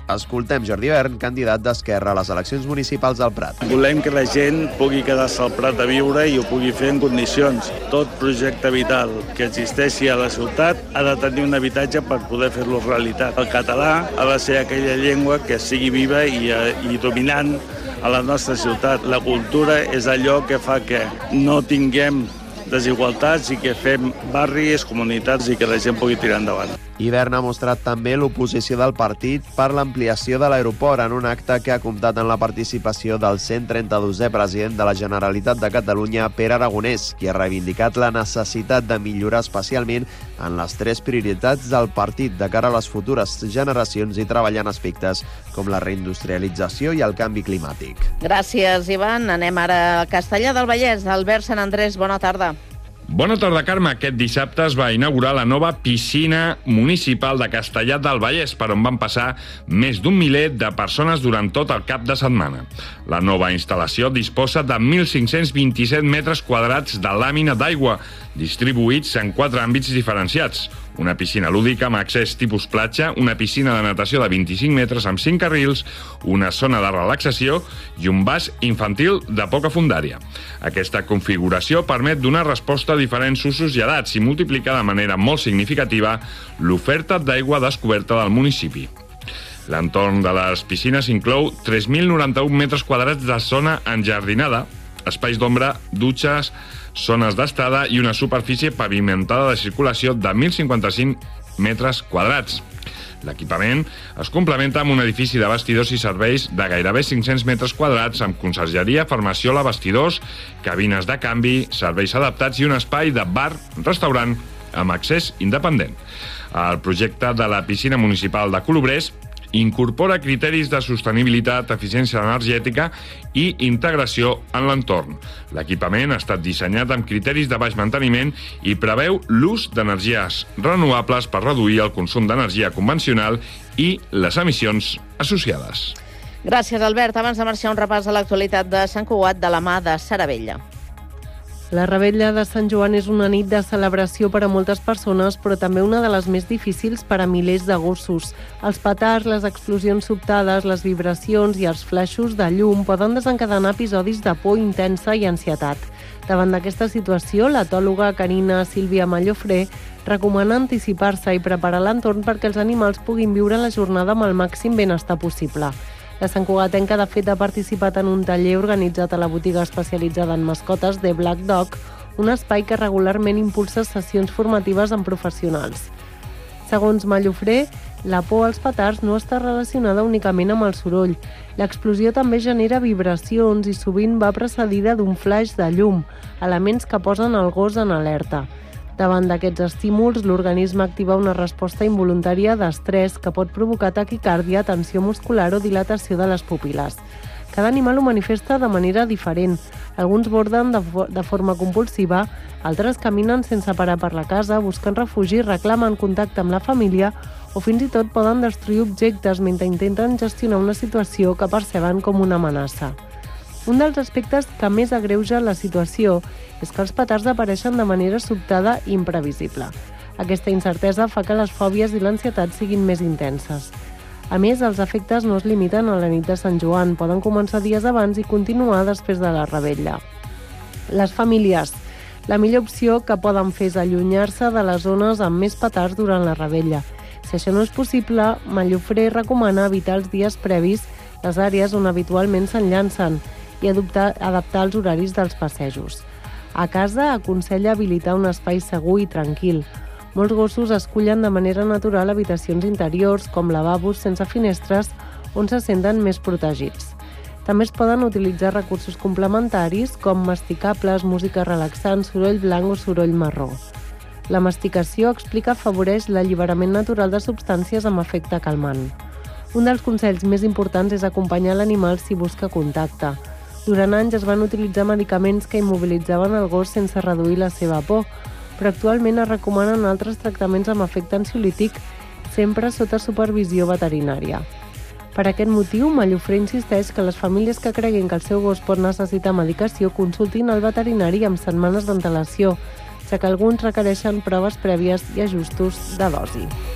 Escoltem Jordi Vern, candidat d'Esquerra a les eleccions municipals del Prat. Volem que la gent pugui quedar-se al Prat a viure i ho pugui fer en condicions. Tot projecte vital que existeixi a la ciutat ha de tenir un habitatge per poder fer-lo realitat. El català ha de ser aquella llengua que sigui viva i dominant a la nostra ciutat. La cultura és allò que fa que no tinguem desigualtats i que fem barris, comunitats i que la gent pugui tirar endavant. Vern ha mostrat també l'oposició del partit per l'ampliació de l'aeroport en un acte que ha comptat en la participació del 132è president de la Generalitat de Catalunya, Pere Aragonès, qui ha reivindicat la necessitat de millorar especialment en les 3 prioritats del partit de cara a les futures generacions i treballar en aspectes com la reindustrialització i el canvi climàtic. Gràcies, Ivan. Anem ara a Castellar del Vallès. Albert Sant Andrés, bona tarda. Bona tarda, Carme. Aquest dissabte es va inaugurar la nova piscina municipal de Castellar del Vallès, per on van passar més d'un miler de persones durant tot el cap de setmana. La nova instal·lació disposa de 1.527 metres quadrats de làmina d'aigua, distribuïts en 4 àmbits diferenciats. Una piscina lúdica amb accés tipus platja, una piscina de natació de 25 metres amb 5 carrils, una zona de relaxació i un bas infantil de poca fondària. Aquesta configuració permet donar resposta a diferents usos i edats i multiplicar de manera molt significativa l'oferta d'aigua descoberta del municipi. L'entorn de les piscines inclou 3.091 metres quadrats de zona enjardinada, espais d'ombra, dutxes, zones d'estada i una superfície pavimentada de circulació de 1.055 metres quadrats. L'equipament es complementa amb un edifici de vestidors i serveis de gairebé 500 metres quadrats amb consergeria, farmaciola, vestidors, cabines de canvi, serveis adaptats i un espai de bar-restaurant amb accés independent. El projecte de la piscina municipal de Colobrers incorpora criteris de sostenibilitat, eficiència energètica i integració en l'entorn. L'equipament ha estat dissenyat amb criteris de baix manteniment i preveu l'ús d'energies renovables per reduir el consum d'energia convencional i les emissions associades. Gràcies, Albert. Abans de marxar, un repàs a l'actualitat de Sant Cugat de la mà de Sara Vella. La Revetlla de Sant Joan és una nit de celebració per a moltes persones, però també una de les més difícils per a milers de gossos. Els petards, les explosions sobtades, les vibracions i els flaixos de llum poden desencadenar episodis de por intensa i ansietat. Davant d'aquesta situació, l'etòloga Carina Sílvia Mallofré recomana anticipar-se i preparar l'entorn perquè els animals puguin viure la jornada amb el màxim benestar possible. La santcugatenca, de fet, ha participat en un taller organitzat a la botiga especialitzada en mascotes de Black Dog, un espai que regularment impulsa sessions formatives amb professionals. Segons Mallofré, la por als petards no està relacionada únicament amb el soroll. L'explosió també genera vibracions i sovint va precedida d'un flaix de llum, elements que posen el gos en alerta. Davant d'aquests estímuls, l'organisme activa una resposta involuntària d'estrès que pot provocar taquicàrdia, tensió muscular o dilatació de les pupil·les. Cada animal ho manifesta de manera diferent. Alguns borden de forma compulsiva, altres caminen sense parar per la casa, busquen refugi, reclamen contacte amb la família o fins i tot poden destruir objectes mentre intenten gestionar una situació que perceben com una amenaça. Un dels aspectes que més agreuja la situació és que els petards apareixen de manera sobtada i imprevisible. Aquesta incertesa fa que les fòbies i l'ansietat siguin més intenses. A més, els efectes no es limiten a la nit de Sant Joan, poden començar dies abans i continuar després de la Revetlla. Les famílies. La millor opció que poden fer és allunyar-se de les zones amb més petards durant la Revetlla. Si això no és possible, Mallofré recomana evitar els dies previs les àrees on habitualment s'enllancen i adaptar els horaris dels passejos. A casa aconsella habilitar un espai segur i tranquil. Molts gossos escullen de manera natural habitacions interiors, com lavabos sense finestres, on se senten més protegits. També es poden utilitzar recursos complementaris com masticables, música relaxant, soroll blanc o soroll marró. La masticació, explica, afavoreix l'alliberament natural de substàncies amb efecte calmant. Un dels consells més importants és acompanyar l'animal si busca contacte. Durant anys es van utilitzar medicaments que immobilitzaven el gos sense reduir la seva por, però actualment es recomanen altres tractaments amb efecte ansiolític, sempre sota supervisió veterinària. Per aquest motiu, Mallofré insisteix que les famílies que creguin que el seu gos pot necessitar medicació consultin el veterinari amb setmanes d'antelació, ja que alguns requereixen proves prèvies i ajustos de dosi.